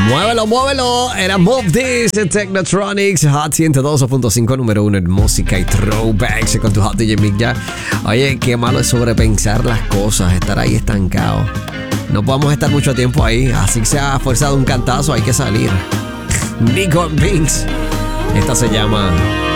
Muévelo, muévelo. Era Move This de Technotronics. Hot 102.5, número 1 en música y throwbacks con tu Hot DJ Mick ya. Oye, qué malo es sobrepensar las cosas, estar ahí estancado. No podemos estar mucho tiempo ahí, así que se ha forzado un cantazo, hay que salir. Nico Binks. Esta se llama